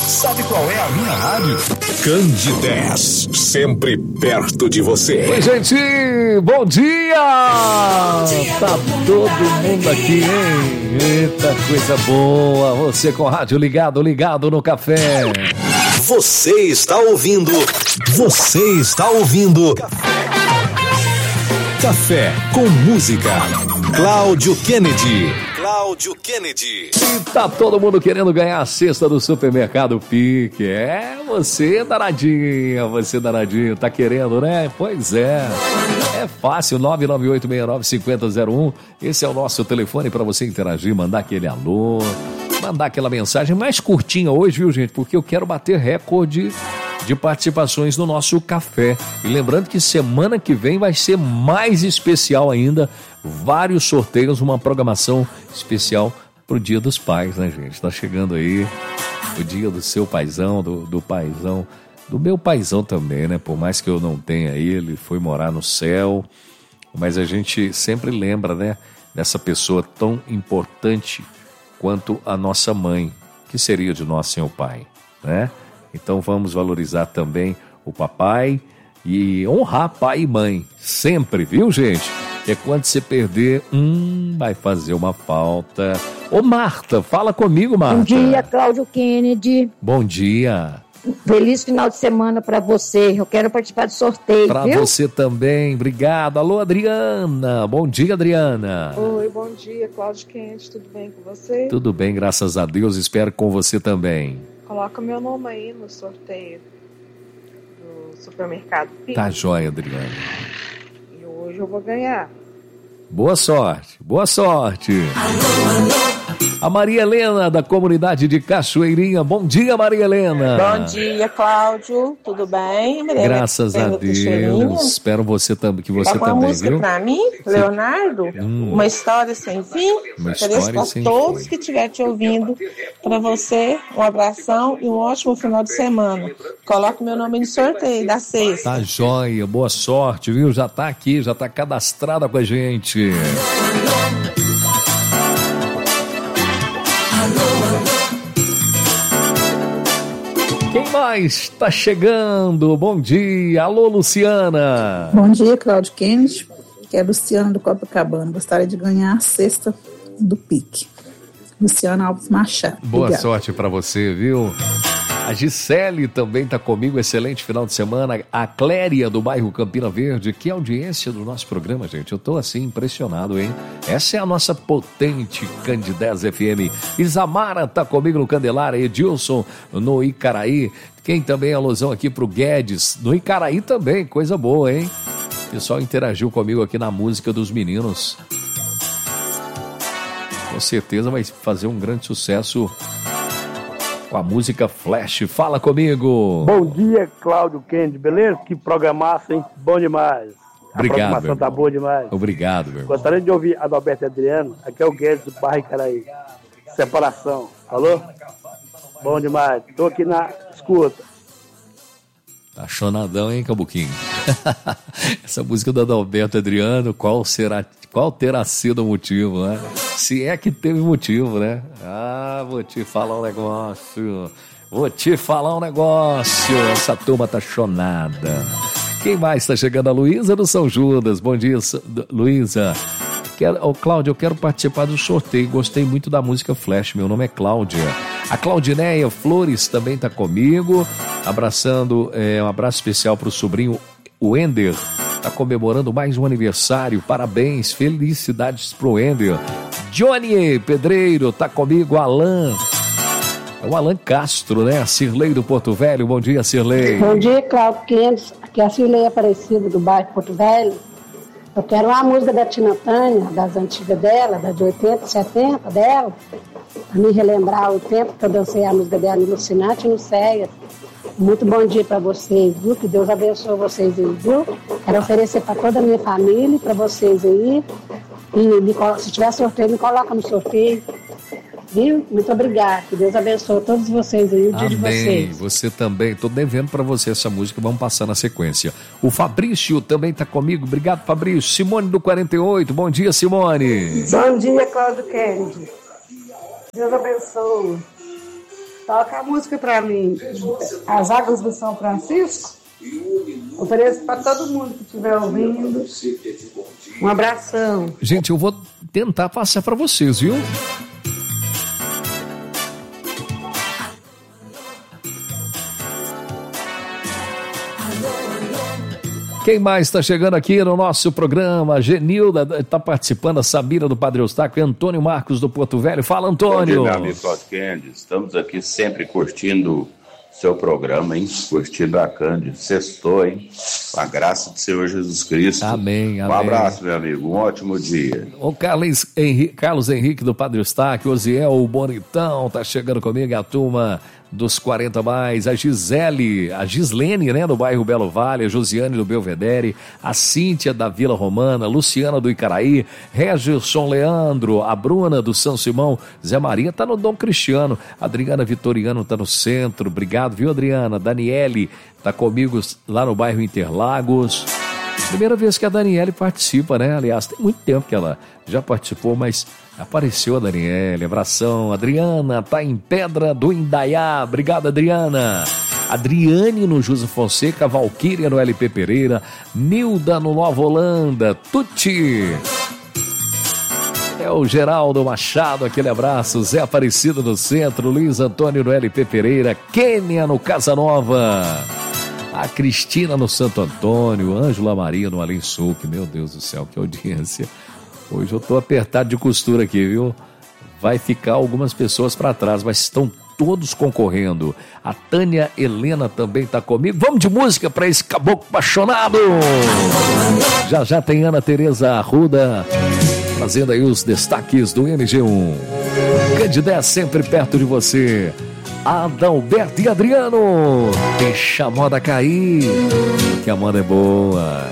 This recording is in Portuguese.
Sabe qual é a minha rádio? Candidez, sempre perto de você. Oi, gente, bom dia! Tá todo mundo aqui, hein? Eita, coisa boa! Você com o rádio ligado no café. Você está ouvindo Café com Música. Cláudio Kennedy. E tá todo mundo querendo ganhar a cesta do Supermercado Pique. Você danadinho, tá querendo, né? Pois é. É fácil, 998695001. Esse é o nosso telefone para você interagir, mandar aquele alô, mandar aquela mensagem mais curtinha hoje, viu, gente? Porque eu quero bater recorde de participações no nosso café. E lembrando que semana que vem vai ser mais especial ainda. Vários sorteios, uma programação especial pro Dia dos Pais, né, gente? Tá chegando aí o dia do seu paizão, do paizão, do meu paizão também, né? Por mais que eu não tenha ele, foi morar no céu. Mas a gente sempre lembra, né, dessa pessoa tão importante quanto a nossa mãe, que seria de nós sem o pai, né? Então vamos valorizar também o papai e honrar pai e mãe, sempre, viu, gente? É quando você perder, vai fazer uma falta. Ô, Marta, fala comigo, Marta. Bom dia, Cláudio Kennedy. Bom dia. Feliz final de semana pra você. Eu quero participar do sorteio, pra viu? você também, obrigado. Alô, Adriana. Bom dia, Adriana. Oi, bom dia, Cláudio Kennedy. Tudo bem com você? Tudo bem, graças a Deus. Espero com você também. Coloca meu nome aí no sorteio do Supermercado Pique. Tá jóia, Adriana. E hoje eu vou ganhar. Boa sorte, boa sorte. A Maria Helena, da comunidade de Cachoeirinha. Bom dia, Maria Helena. Bom dia, Cláudio. Tudo bem? Graças a Deus. Espero você que você também, uma música viu? Pra mim, Leonardo, Uma História Sem Fim. Uma Queria História para Sem todos Fim. que estiverem te ouvindo. Para você, um abração e um ótimo final de semana. Coloque meu nome no sorteio da sexta. Tá jóia, boa sorte, viu? Já tá aqui, já tá cadastrada com a gente. Quem mais tá chegando? Bom dia, alô, Luciana. Bom dia, Cláudio Kennedy, que é Luciana do Copacabana. Gostaria de ganhar a cesta do Pique. Luciana Alves Machado. Boa Obrigada. sorte pra você, viu? A Gisele também tá comigo, excelente final de semana. A Cléria, do bairro Campina Verde, que audiência do nosso programa, gente. Eu tô assim impressionado, hein? Essa é a nossa potente Candidez FM. Isamara tá comigo no Candelária, Edilson no Icaraí. Quem também é alusão aqui pro Guedes, no Icaraí também, coisa boa, hein? O pessoal interagiu comigo aqui na música dos meninos. Com certeza vai fazer um grande sucesso com a música Flash. Fala comigo. Bom dia, Cláudio Kennedy, beleza? Que programaço, hein? Bom demais. Obrigado, A programação tá boa demais. Obrigado, meu irmão. Gostaria de ouvir Adalberto e Adriano. Aqui é o Guedes do bairro Icaraí. Separação. Falou? Bom demais. Tô aqui na escuta. Tá chonadão, hein, Cabuquinho? Essa música do Adalberto Adriano, qual terá sido o motivo, né? Se é que teve motivo, né? Vou te falar um negócio. Essa turma tá chonada. Quem mais tá chegando? A Luísa do São Judas. Bom dia, Luísa. Cláudio, eu quero participar do sorteio. Gostei muito da música Flash. Meu nome é Cláudia. A Claudineia Flores também tá comigo. Abraçando, um abraço especial pro sobrinho Wender. Tá comemorando mais um aniversário. Parabéns, felicidades pro Wender. Johnny Pedreiro tá comigo. Alan. É o Alan Castro, né? A Cirlei do Porto Velho. Bom dia, Cirlei. Bom dia, Cláudio Kennedy. Aqui é a Cirlei Aparecida, do bairro Porto Velho. Eu quero uma música da Tina Tânia, das antigas dela, da de 80, 70 dela, para me relembrar o tempo que eu dancei a música dela no Lucinante e no Ceias. Muito bom dia para vocês, viu? Que Deus abençoe vocês aí, viu? Quero oferecer para toda a minha família, para vocês aí. E se tiver sorteio, me coloca no sorteio. Viu? Muito obrigada. Que Deus abençoe todos vocês aí, o dia de vocês. Você também. Tô devendo pra você essa música. Vamos passar na sequência. O Fabrício também tá comigo. Obrigado, Fabrício. Simone do 48. Bom dia, Simone. Bom dia, Cláudio Kennedy. Deus abençoe Toca a música pra mim, As Águas do São Francisco. Ofereço pra todo mundo que estiver ouvindo. Um abração. Gente, eu vou tentar passar pra vocês, viu? Quem mais está chegando aqui no nosso programa? Genilda está participando, a Sabira do Padre Eustáquio e Antônio Marcos do Porto Velho. Fala, Antônio. Bom dia, meu amigo Todd Candy. Estamos aqui sempre curtindo seu programa, hein? Curtindo a Candy. Sextou, hein? Com a graça do Senhor Jesus Cristo. Amém, amém. Um abraço, meu amigo. Um ótimo dia. O Carlos Henrique do Padre Eustáquio, o Oziel, o Bonitão, tá chegando comigo, a turma dos 40 mais, a Gislene, né, do bairro Belo Vale, a Josiane do Belvedere, a Cíntia da Vila Romana, Luciana do Icaraí, Regilson Leandro, a Bruna do São Simão, Zé Maria tá no Dom Cristiano, Adriana Vitoriano tá no centro, obrigado, viu, Adriana? Daniele tá comigo lá no bairro Interlagos. Primeira vez que a Daniele participa, né? Aliás, tem muito tempo que ela já participou, mas apareceu a Daniele. Abração. Adriana tá em Pedra do Indaiá. Obrigado, Adriana. Adriane no José Fonseca, Valquíria no LP Pereira, Nilda no Nova Holanda, Tuti. É o Geraldo Machado, aquele abraço. Zé Aparecido no centro, Luiz Antônio no LP Pereira, Kênia no Casa Nova. A Cristina no Santo Antônio, Ângela Maria no Além Sul, que meu Deus do céu, que audiência. Hoje eu tô apertado de costura aqui, viu? Vai ficar algumas pessoas para trás, mas estão todos concorrendo. A Tânia Helena também tá comigo. Vamos de música para esse caboclo apaixonado. Já tem Ana Tereza Arruda fazendo aí os destaques do MG1. Candidé sempre perto de você. Adalberto e Adriano, deixa a moda cair, que a moda é boa.